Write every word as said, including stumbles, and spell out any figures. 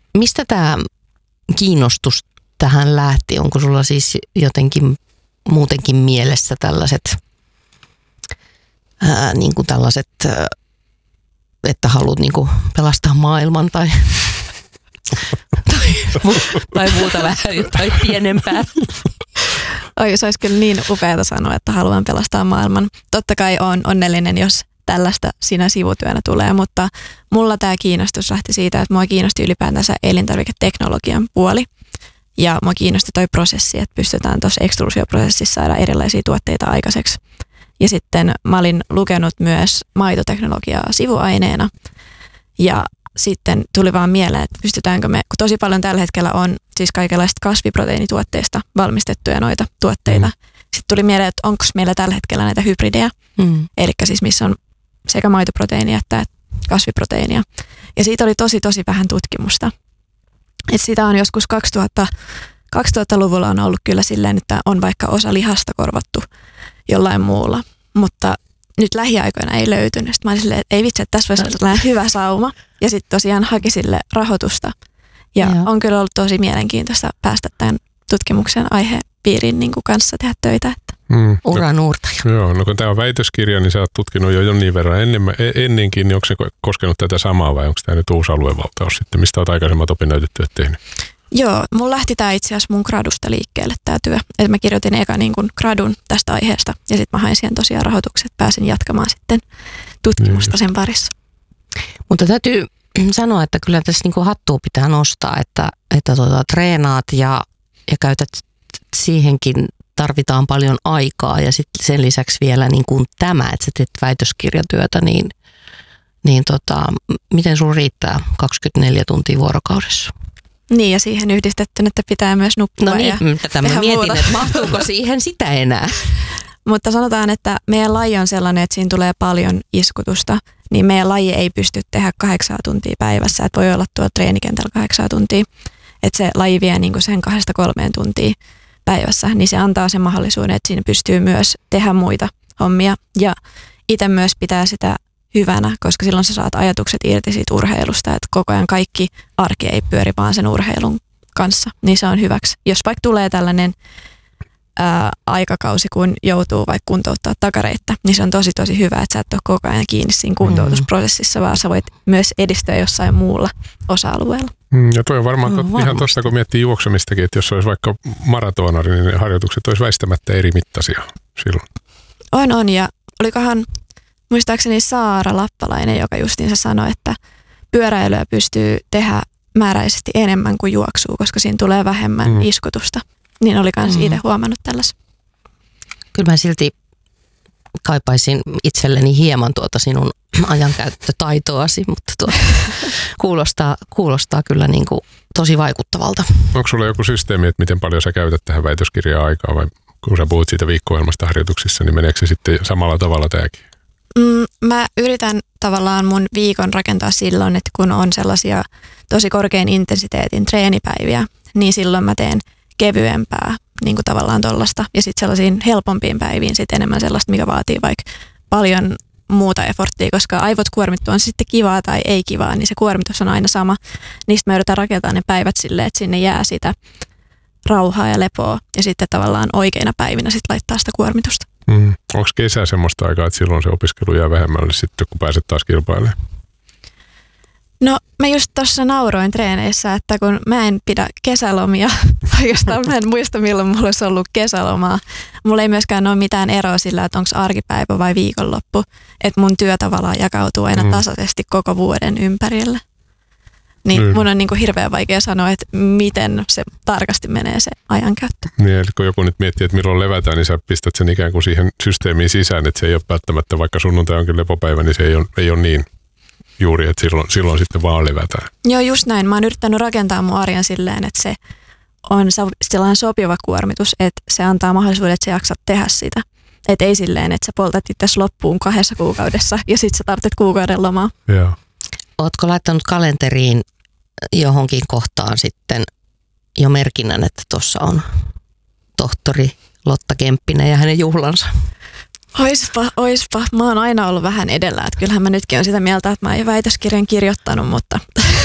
mistä tämä kiinnostus tähän lähti? Onko sulla siis jotenkin muutenkin mielessä tällaiset, ää, niin kuin tällaiset, ää, että haluat niin kuin pelastaa maailman tai, tai, tai muuta vähän jotain pienempää? Oi, se olisi kyllä niin upeata sanoa, että haluan pelastaa maailman. Totta kai olen onnellinen, jos tällaista siinä sivutyönä tulee, mutta mulla tämä kiinnostus lähti siitä, että mua kiinnosti ylipäätänsä elintarviketeknologian puoli. Ja mua kiinnosti toi prosessi, että pystytään tuossa ekstruusioprosessissa saada erilaisia tuotteita aikaiseksi. Ja sitten mä olin lukenut myös maitoteknologiaa sivuaineena. Ja sitten tuli vaan mieleen, että pystytäänkö me, kun tosi paljon tällä hetkellä on siis kaikenlaista kasviproteiinituotteista valmistettuja noita tuotteita. Mm. Sitten tuli mieleen, että onko meillä tällä hetkellä näitä hybridejä, mm. eli siis missä on sekä maitoproteiinia että kasviproteiinia. Ja siitä oli tosi tosi vähän tutkimusta. Et sitä on joskus kaksituhatta, kaksituhattaluvulla on ollut kyllä silleen, että on vaikka osa lihasta korvattu jollain muulla, mutta nyt lähiaikoina ei löytynyt. Sitten mä olin silleen, että ei vitsi, että tässä voisi olla sellainen hyvä sauma. Ja sitten tosiaan haki sille rahoitusta. Ja Joo. on kyllä ollut tosi mielenkiintoista päästä tämän tutkimuksen aihepiirin niin kuin kanssa tehdä töitä. Että. Mm. Uran uurtaja. Joo, no kun tämä on väitöskirja, niin sä oot tutkinut jo jonkin verran enemmän, ennenkin, niin onko se koskenut tätä samaa vai onko tämä nyt uusi aluevaltaus sitten, mistä olet aikaisemmat opinnäytetyöt tehnyt? Joo, mulla lähti tämä itse asiassa mun gradusta liikkeelle tämä työ. Et mä kirjoitin eka niin kuin gradun tästä aiheesta ja sitten mä hain siihen tosiaan rahoitukset, pääsin jatkamaan sitten tutkimusta sen parissa. Mutta täytyy sanoa, että kyllä tässä niin kuin hattua pitää nostaa, että, että tuota, treenaat ja, ja käytät siihenkin tarvitaan paljon aikaa ja sitten sen lisäksi vielä niin kuin tämä, että sä teet väitöskirjatyötä, niin, niin tota, miten sun riittää kaksikymmentäneljä tuntia vuorokaudessa? Niin ja siihen yhdistettynä, että pitää myös nukkua. No niin, ja tätä mä mietin, muuta. Että mahtuuko siihen sitä enää? Mutta sanotaan, että meidän laji on sellainen, että siinä tulee paljon iskutusta, niin meidän laji ei pysty tehdä kahdeksaa tuntia päivässä, että voi olla tuo treenikentällä kahdeksaa tuntia, että se laji vie niin kuin sen kahdesta kolmeen tuntia päivässä, niin se antaa sen mahdollisuuden, että siinä pystyy myös tehdä muita hommia ja itse myös pitää sitä hyvänä, koska silloin sä saat ajatukset irti siitä urheilusta, että koko ajan kaikki arki ei pyöri vaan sen urheilun kanssa, niin se on hyväksi. Jos vaikka tulee tällainen ää, aikakausi, kun joutuu vaikka kuntouttaa takareittä, niin se on tosi tosi hyvä, että sä et ole koko ajan kiinni siinä kuntoutusprosessissa, vaan sä voit myös edistyä jossain muulla osa-alueella. Mm, ja toi on varmaan no, tot, ihan tosta, kun miettii juoksemistakin, että jos olisi vaikka maratonari, niin ne harjoitukset olisi väistämättä eri mittaisia silloin. On, on, ja olikohan muistaakseni Saara Lappalainen, joka justiinsa sanoi, että pyöräilyä pystyy tehdä määräisesti enemmän kuin juoksua, koska siinä tulee vähemmän mm. iskutusta. Niin oli myös mm. itse huomannut tällaisen. Kyllä mä silti kaipaisin itselleni hieman tuota sinun ajankäyttötaitoasi, mutta tuota, kuulostaa, kuulostaa kyllä niin kuin tosi vaikuttavalta. Onko sulla joku systeemi, että miten paljon sä käytät tähän väitöskirjaan aikaa vai kun sä puhut siitä viikko-ohjelmasta harjoituksissa, niin meneekö se sitten samalla tavalla tämäkin? Mm, mä yritän tavallaan mun viikon rakentaa silloin, että kun on sellaisia tosi korkean intensiteetin treenipäiviä, niin silloin mä teen kevyempää niin kuin tavallaan tollasta. Ja sitten sellaisiin helpompiin päiviin sitten enemmän sellaista, mikä vaatii vaikka paljon muuta efforttia, koska aivot kuormittuu, on se sitten kivaa tai ei kivaa, niin se kuormitus on aina sama. Niistä mä yritän rakentaa ne päivät silleen, että sinne jää sitä rauhaa ja lepoa ja sitten tavallaan oikeina päivinä sitten laittaa sitä kuormitusta. Mm. Onko kesä semmoista aikaa, että silloin se opiskelu jää vähemmälle sitten, kun pääset taas kilpailemaan? No mä just tuossa nauroin treeneissä, että kun mä en pidä kesälomia, oikeastaan mä en muista milloin mulla olisi ollut kesälomaa. Mulla ei myöskään ole mitään eroa sillä, että onko arkipäivä vai viikonloppu. Että mun työ tavallaan jakautuu aina mm. tasaisesti koko vuoden ympärille. Niin mm. mun on niin kuin hirveän vaikea sanoa, että miten se tarkasti menee se ajankäyttö. Niin, eli kun joku nyt miettii, että milloin levätään, niin sä pistät sen ikään kuin siihen systeemiin sisään, että se ei ole välttämättä, vaikka sunnuntai onkin lepopäivä, niin se ei ole, ei ole niin juuri, että silloin, silloin sitten vaan levätään. Joo, just näin. Mä oon yrittänyt rakentaa mun arjen silleen, että se on sellainen sopiva kuormitus, että se antaa mahdollisuuden, että sä jaksat tehdä sitä. Että ei silleen, että sä poltat itse loppuun kahdessa kuukaudessa ja sit sä tarvitset kuukauden lomaa. Joo. Ootko laittanut kalenteriin johonkin kohtaan sitten jo merkinnän, että tuossa on tohtori Lotta Kemppinen ja hänen juhlansa? Oispa, oispa. Mä oon aina ollut vähän edellä. Että kyllähän mä nytkin on sitä mieltä, että mä en väitöskirjan kirjoittanut, mutta